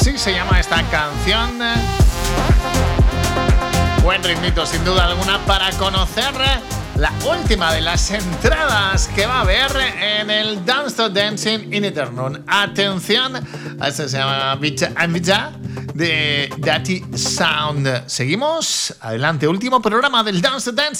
Sí, se llama esta canción. Buen ritmito, sin duda alguna, para conocer la última de las entradas que va a haber en el Dance to Dancing in Eternum. Atención, a este se llama Vija de Dirty Sound. Seguimos, adelante, último programa del Dance to Dancing.